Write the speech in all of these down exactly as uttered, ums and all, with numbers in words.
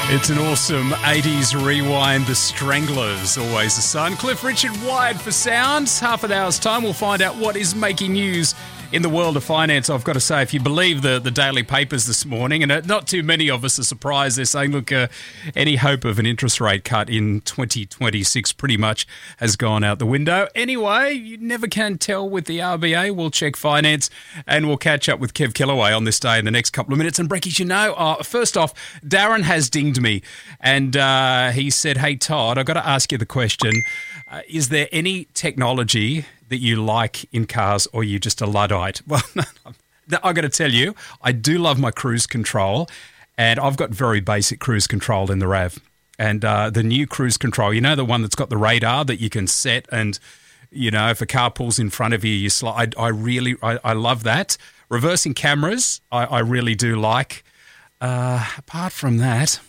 It's an awesome eighties rewind. The Stranglers, Always the Sun. Cliff Richard Wired for sounds. Half an hour's time, we'll find out what is making news in the world of finance. I've got to say, if you believe the, the daily papers this morning, and not too many of us are surprised, they're saying, look, uh, any hope of an interest rate cut in twenty twenty-six pretty much has gone out the window. Anyway, you never can tell with the R B A. We'll check finance and we'll catch up with Kev Kellaway on this day in the next couple of minutes. And Brekkies, you know, uh, first off, Darren has dinged me and uh, he said, hey, Todd, I've got to ask you the question. Uh, is there any technology that you like in cars, or you just a Luddite? Well, I've got to tell you, I do love my cruise control, and I've got very basic cruise control in the RAV. And uh, the new cruise control, you know, the one that's got the radar that you can set, and, you know, if a car pulls in front of you, you slide. I, I really, I, I love that. Reversing cameras, I, I really do like. Uh, apart from that,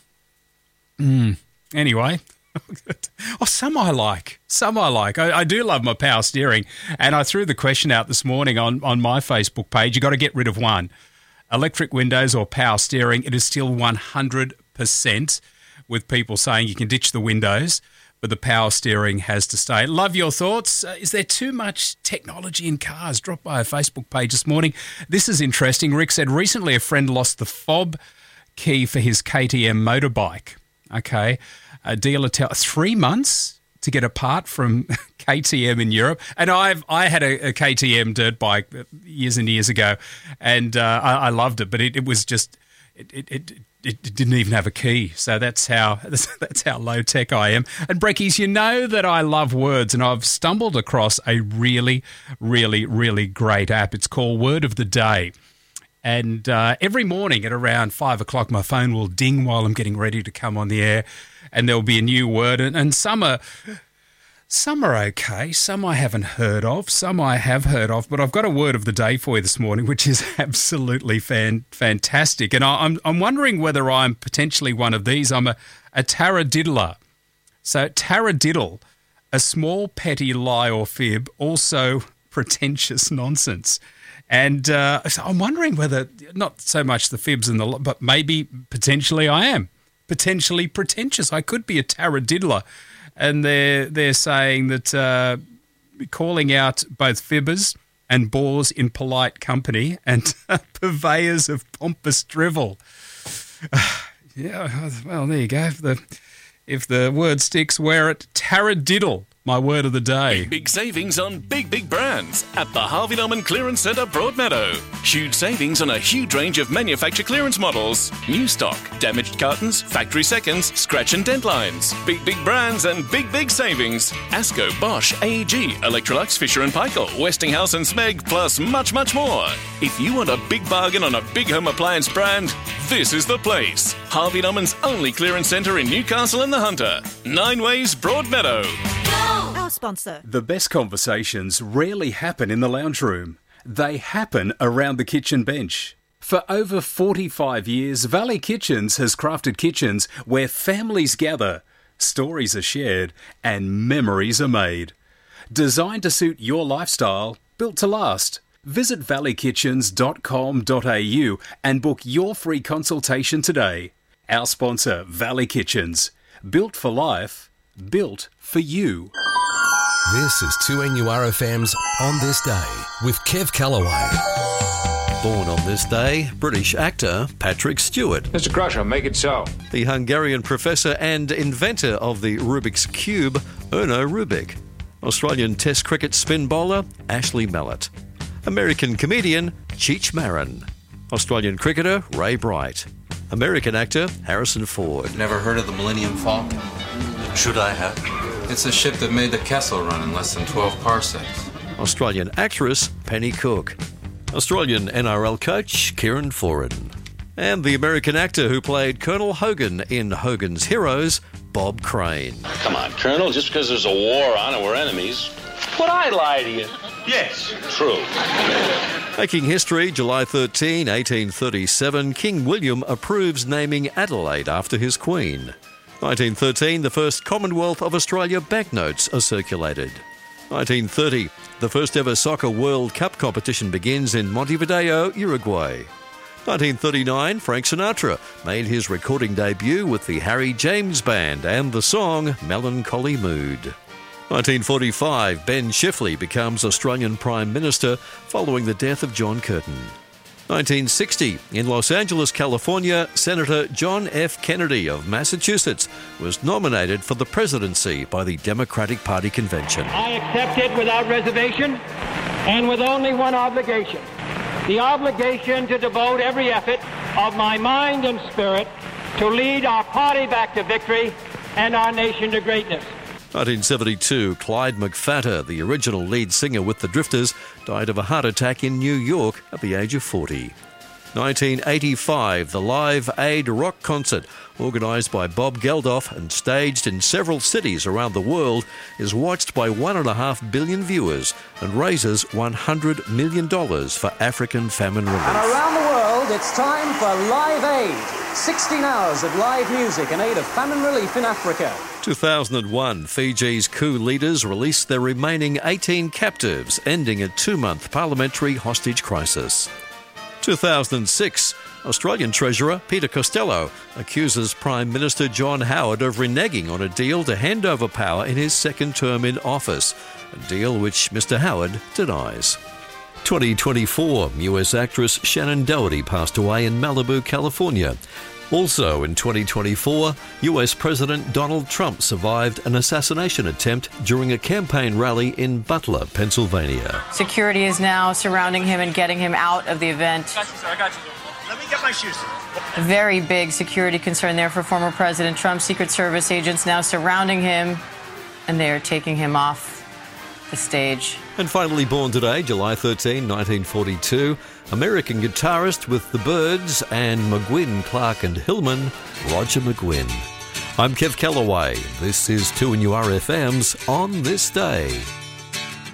mm, anyway... Oh, some I like. Some I like. I, I do love my power steering. And I threw the question out this morning on, on my Facebook page. You got to get rid of one. Electric windows or power steering. It is still one hundred percent with people saying you can ditch the windows, but the power steering has to stay. Love your thoughts. Uh, is there too much technology in cars? Drop by a Facebook page this morning. This is interesting. Rick said, recently a friend lost the fob key for his K T M motorbike. Okay. A dealer tell three months to get a part from K T M in Europe, and I've I had a, a K T M dirt bike years and years ago, and uh, I, I loved it, but it, it was just it, it it it didn't even have a key, so that's how that's how low tech I am. And Brekkies, you know that I love words, and I've stumbled across a really really really great app. It's called Word of the Day. And uh, every morning at around five o'clock, my phone will ding while I'm getting ready to come on the air, and there'll be a new word. And, and some are some are okay, some I haven't heard of, some I have heard of. But I've got a word of the day for you this morning, which is absolutely fan, fantastic. And I, I'm I'm wondering whether I'm potentially one of these. I'm a, a taradiddler. So taradiddle, a small petty lie or fib, also pretentious nonsense. And uh, so I'm wondering whether, not so much the fibs and the, but maybe potentially I am. Potentially pretentious. I could be a taradiddler. And they're, they're saying that uh, calling out both fibbers and bores in polite company and purveyors of pompous drivel. Yeah, well, there you go. If the, if the word sticks, wear it. Taradiddle. My word of the day. Big savings on big, big brands at the Harvey Norman Clearance Centre, Broadmeadow. Huge savings on a huge range of manufacturer clearance models. New stock, damaged cartons, factory seconds, scratch and dent lines. Big, big brands and big, big savings. Asco, Bosch, A E G, Electrolux, Fisher and Paykel, Westinghouse and Smeg, plus much, much more. If you want a big bargain on a big home appliance brand, this is the place. Harvey Norman's only clearance centre in Newcastle and the Hunter. Nine Ways, Broadmeadow. Our sponsor. The best conversations rarely happen in the lounge room. They happen around the kitchen bench. For over forty-five years, Valley Kitchens has crafted kitchens where families gather, stories are shared, and memories are made. Designed to suit your lifestyle, built to last. Visit valley kitchens dot com dot a u and book your free consultation today. Our sponsor, Valley Kitchens. Built for life, built for you. This is two N U R F M's On This Day with Kev Kellaway. Born on this day, British actor Patrick Stewart. Mister Crusher, make it so. The Hungarian professor and inventor of the Rubik's Cube, Erno Rubik. Australian Test cricket spin bowler Ashley Mallett. American comedian Cheech Marin. Australian cricketer Ray Bright. American actor Harrison Ford. Never heard of the Millennium Falcon? Should I have? It's a ship that made the Kessel run in less than twelve parsecs. Australian actress Penny Cook. Australian N R L coach Kieran Foran. And the American actor who played Colonel Hogan in Hogan's Heroes, Bob Crane. Come on, Colonel, just because there's a war on and we're enemies, would I lie to you? Yes. True. Making history, July thirteenth, eighteen thirty-seven, King William approves naming Adelaide after his queen. nineteen thirteen, the first Commonwealth of Australia banknotes are circulated. nineteen thirty, the first ever soccer World Cup competition begins in Montevideo, Uruguay. nineteen thirty-nine, Frank Sinatra made his recording debut with the Harry James Band and the song Melancholy Mood. nineteen forty-five, Ben Chifley becomes Australian Prime Minister following the death of John Curtin. nineteen sixty, in Los Angeles, California, Senator John F. Kennedy of Massachusetts was nominated for the presidency by the Democratic Party convention. I accept it without reservation and with only one obligation. The obligation to devote every effort of my mind and spirit to lead our party back to victory and our nation to greatness. nineteen seventy-two, Clyde McPhatter, the original lead singer with the Drifters, died of a heart attack in New York at the age of forty. nineteen eighty-five, the Live Aid rock concert, organised by Bob Geldof and staged in several cities around the world, is watched by one and a half billion viewers and raises one hundred million dollars for African famine relief. And around the world, it's time for Live Aid. sixteen hours of live music in aid of famine relief in Africa. two thousand one, Fiji's coup leaders released their remaining eighteen captives, ending a two-month parliamentary hostage crisis. two thousand six, Australian Treasurer Peter Costello accuses Prime Minister John Howard of reneging on a deal to hand over power in his second term in office, a deal which Mister Howard denies. twenty twenty-four, U S actress Shannon Doherty passed away in Malibu, California. Also in twenty twenty-four, U S President Donald Trump survived an assassination attempt during a campaign rally in Butler, Pennsylvania. Security is now surrounding him and getting him out of the event. I got you, sir. I got you. Let me get my shoes. A very big security concern there for former President Trump. Secret Service agents now surrounding him, and they are taking him off the stage. And finally born today, July thirteenth, nineteen forty-two, American guitarist with the Byrds and McGuinn, Clark and Hillman, Roger McGuinn. I'm Kev Callaway. This is two N U R F M's On This Day.